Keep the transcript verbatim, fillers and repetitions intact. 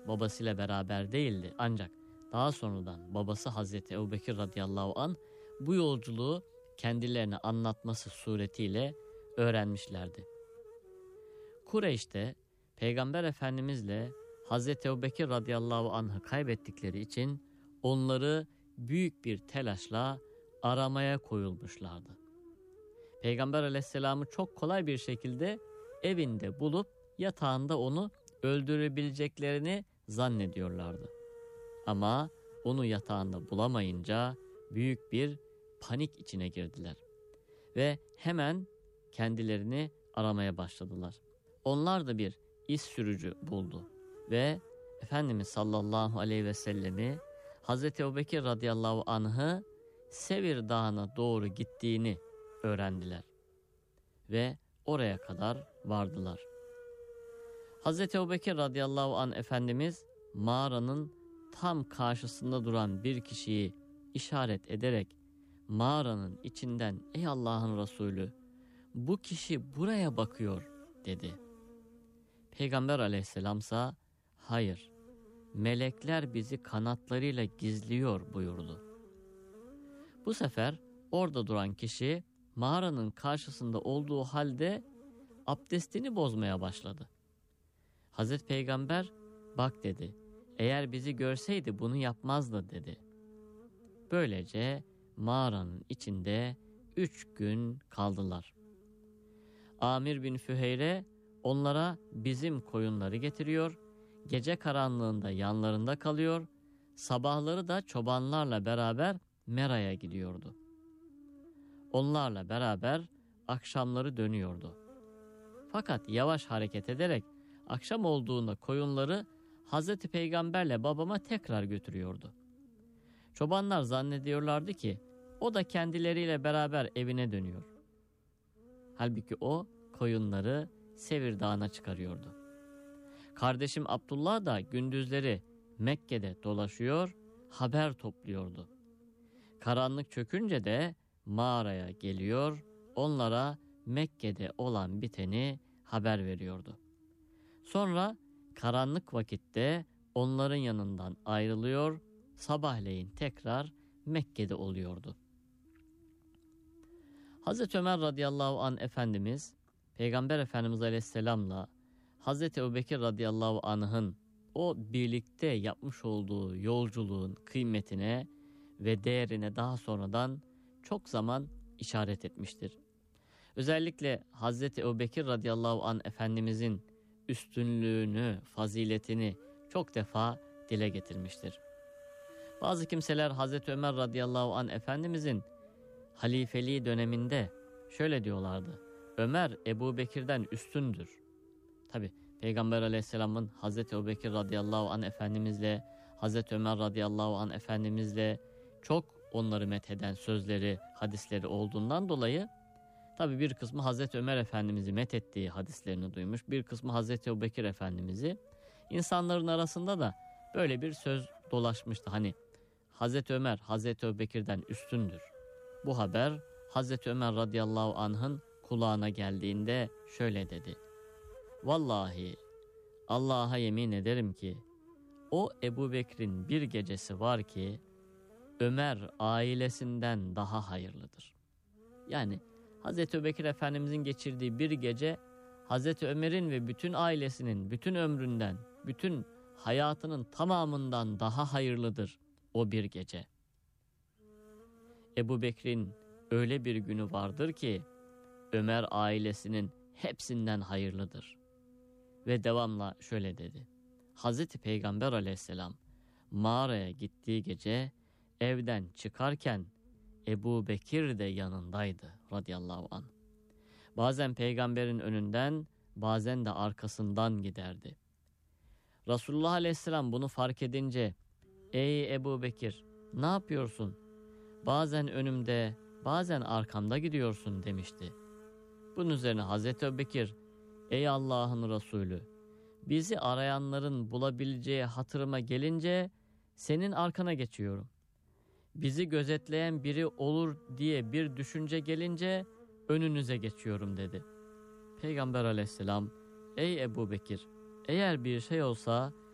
babasıyla beraber değildi. Ancak daha sonradan babası Hazreti Ebubekir radıyallahu anh bu yolculuğu kendilerine anlatması suretiyle öğrenmişlerdi. Kureyş'te Peygamber Efendimizle Hazreti Ebubekir radıyallahu anh'ı kaybettikleri için onları büyük bir telaşla aramaya koyulmuşlardı. Peygamber aleyhisselamı çok kolay bir şekilde evinde bulup yatağında onu öldürebileceklerini zannediyorlardı. Ama onu yatağında bulamayınca büyük bir panik içine girdiler. Ve hemen kendilerini aramaya başladılar. Onlar da bir iz sürücü buldu. Ve Efendimiz sallallahu aleyhi ve sellemi Hazreti Ebubekir radıyallahu anh'ı Sevir Dağı'na doğru gittiğini öğrendiler. Ve oraya kadar vardılar. Hazreti Ebubekir radıyallahu anh Efendimiz mağaranın tam karşısında duran bir kişiyi işaret ederek mağaranın içinden "Ey Allah'ın Resulü, bu kişi buraya bakıyor" dedi. Peygamber aleyhisselamsa "Hayır, melekler bizi kanatlarıyla gizliyor" buyurdu. Bu sefer orada duran kişi mağaranın karşısında olduğu halde abdestini bozmaya başladı. Hazreti Peygamber "Bak" dedi, "eğer bizi görseydi bunu yapmazdı" dedi. Böylece mağaranın içinde üç gün kaldılar. Amir bin Füheyre onlara bizim koyunları getiriyor, gece karanlığında yanlarında kalıyor, sabahları da çobanlarla beraber Mera'ya gidiyordu. Onlarla beraber akşamları dönüyordu. Fakat yavaş hareket ederek akşam olduğunda koyunları Hazreti Peygamberle babama tekrar götürüyordu. Çobanlar zannediyorlardı ki o da kendileriyle beraber evine dönüyor. Halbuki o koyunları Sevir Dağı'na çıkarıyordu. Kardeşim Abdullah da gündüzleri Mekke'de dolaşıyor, haber topluyordu. Karanlık çökünce de mağaraya geliyor, onlara Mekke'de olan biteni haber veriyordu. Sonra karanlık vakitte onların yanından ayrılıyor, sabahleyin tekrar Mekke'de oluyordu. Hazreti Ömer radıyallahu anh Efendimiz, Peygamber Efendimiz aleyhisselamla Hazreti Ebubekir radıyallahu anh'ın o birlikte yapmış olduğu yolculuğun kıymetine ve değerine daha sonradan çok zaman işaret etmiştir. Özellikle Hazreti Ebubekir radıyallahu anh Efendimizin üstünlüğünü, faziletini çok defa dile getirmiştir. Bazı kimseler Hazreti Ömer radıyallahu anh Efendimizin halifeliği döneminde şöyle diyorlardı: Ömer Ebubekir'den üstündür. Tabi Peygamber aleyhisselamın Hazreti Ebubekir radıyallahu anh Efendimizle, Hazreti Ömer radıyallahu anh Efendimizle çok onları metheden sözleri, hadisleri olduğundan dolayı tabi bir kısmı Hazreti Ömer Efendimiz'i methettiği hadislerini duymuş, bir kısmı Hazreti Ebubekir Efendimiz'i. İnsanların arasında da böyle bir söz dolaşmıştı. Hani Hazreti Ömer Hazreti Ebubekir'den üstündür. Bu haber Hazreti Ömer radıyallahu anh'ın kulağına geldiğinde şöyle dedi: Vallahi Allah'a yemin ederim ki o Ebubekir'in bir gecesi var ki Ömer ailesinden daha hayırlıdır. Yani Hazreti Ebubekir Efendimizin geçirdiği bir gece Hazreti Ömer'in ve bütün ailesinin bütün ömründen, bütün hayatının tamamından daha hayırlıdır o bir gece. Ebubekir'in öyle bir günü vardır ki Ömer ailesinin hepsinden hayırlıdır. Ve devamla şöyle dedi: Hazreti Peygamber aleyhisselam mağaraya gittiği gece evden çıkarken Ebubekir de yanındaydı radıyallahu anh. Bazen peygamberin önünden, bazen de arkasından giderdi. Resulullah aleyhisselam bunu fark edince "Ey Ebubekir, ne yapıyorsun? Bazen önümde, bazen arkamda gidiyorsun" demişti. Bunun üzerine Hazreti Ebubekir, "Ey Allah'ın Resulü, bizi arayanların bulabileceği hatırıma gelince senin arkana geçiyorum. Bizi gözetleyen biri olur diye bir düşünce gelince önünüze geçiyorum" dedi. Peygamber aleyhisselam, "Ey Ebubekir, eğer bir şey olsa